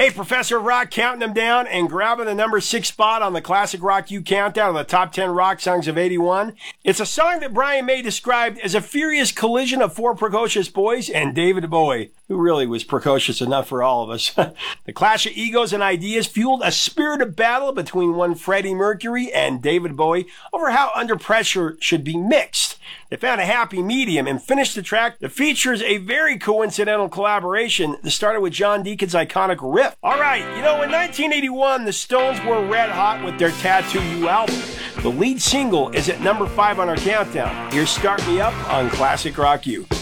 Hey, Professor Rock counting them down and grabbing the number 6 spot on the Classic Rock U Countdown of the top 10 rock songs of 81. It's a song that Brian May described as a furious collision of 4 precocious boys and David Bowie, who really was precocious enough for all of us. The clash of egos and ideas fueled a spirited battle between one Freddie Mercury and David Bowie over how Under Pressure should be mixed. They found a happy medium and finished the track that features a very coincidental collaboration that started with John Deacon's iconic riff. All right, in 1981, the Stones were red hot with their Tattoo You album. The lead single is at number 5 on our countdown. Here's Start Me Up on Classic Rock U.